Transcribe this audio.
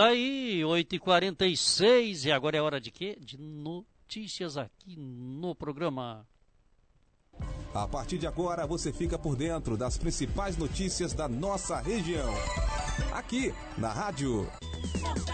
Tá aí, 8h46, e agora é hora de quê? De notícias aqui no programa. A partir de agora você fica por dentro das principais notícias da nossa região. Aqui na rádio